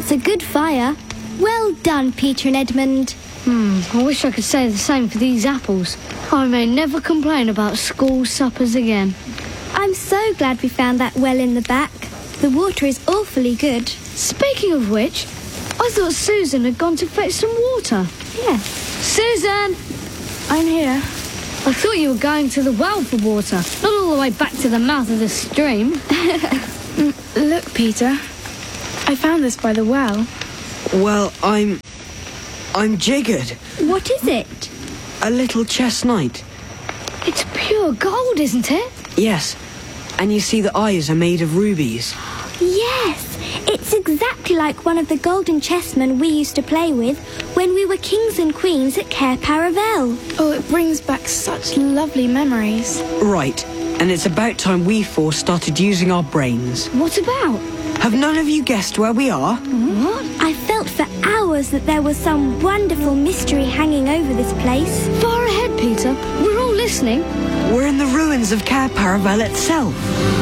That's a good fire. Well done, Peter and Edmund. I wish I could say the same for these apples. I may never complain about school suppers again. I'm so glad we found that well in the back. The water is awfully good. Speaking of which, I thought Susan had gone to fetch some water. Yes. Susan! I'm here. I thought you were going to the well for water, not all the way back to the mouth of the stream. Look, Peter. I found this by the well. Well, I'm jiggered. What is it? A little chest knight. It's pure gold, isn't it? Yes. And you see the eyes are made of rubies. Yes. It's exactly like one of the golden chessmen we used to play with when we were kings and queens at Cair Paravel. Oh, it brings back such lovely memories. Right. And it's about time we four started using our brains. What about? Have none of you guessed where we are? What? I felt for hours that there was some wonderful mystery hanging over this place. Far ahead, Peter. We're all listening. We're in the ruins of Cair Paravel itself.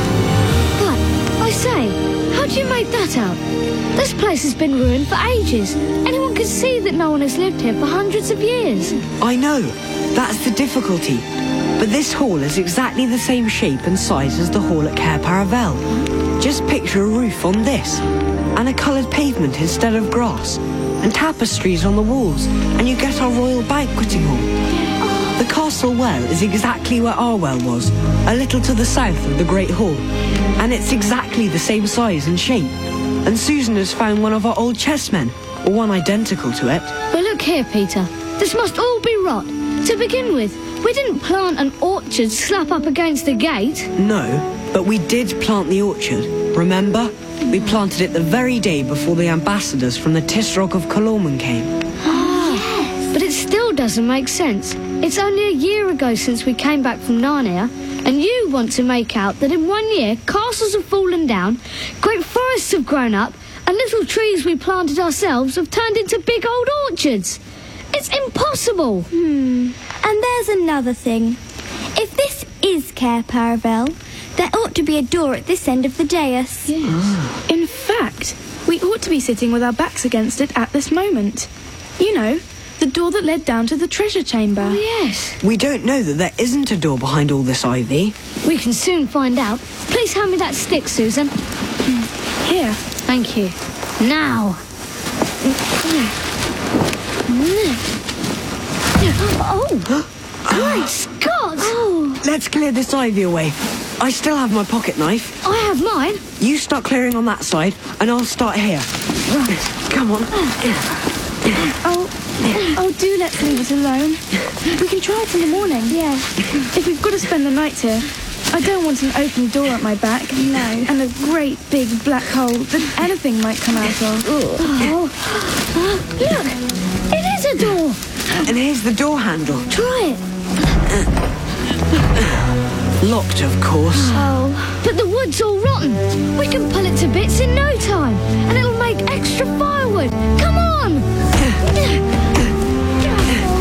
But, I say, how do you make that out? This place has been ruined for ages. Anyone can see that no one has lived here for hundreds of years. I know. That's the difficulty. But this hall is exactly the same shape and size as the hall at Cair Paravel. Just picture a roof on this, and a coloured pavement instead of grass, and tapestries on the walls, and you get our royal banqueting hall. The castle well is exactly where our well was, a little to the south of the Great Hall, and it's exactly the same size and shape. And Susan has found one of our old chessmen, or one identical to it. But look here, Peter. This must all be rot. To begin with, we didn't plant an orchard slap up against the gate. No, but we did plant the orchard. Remember? We planted it the very day before the ambassadors from the Tisroc of Calormen came. Yes. But it still doesn't make sense. It's only a year ago since we came back from Narnia, and you want to make out that in 1 year castles have fallen down, great forests have grown up, and little trees we planted ourselves have turned into big old orchards. It's impossible. And there's another thing. If this is Cair Paravel, there ought to be a door at this end of the dais. Yes. In fact, we ought to be sitting with our backs against it at this moment. You know, the door that led down to the treasure chamber. Oh, yes. We don't know that there isn't a door behind all this ivy. We can soon find out. Please hand me that stick, Susan. Here. Thank you. Now. Oh! Great Scott! Oh. Let's clear this ivy away. I still have my pocket knife. I have mine. You start clearing on that side, and I'll start here. Right. Come on. Oh, do let's leave it alone. We can try it in the morning. Yeah. If we've got to spend the night here, I don't want an open door at my back. No. And a great big black hole that anything might come out of. Oh. Look! It is a door! And here's the door handle. Try it. Locked, of course. Oh. But the wood's all rotten. We can pull it to bits in no time. And it'll make extra firewood. Come on!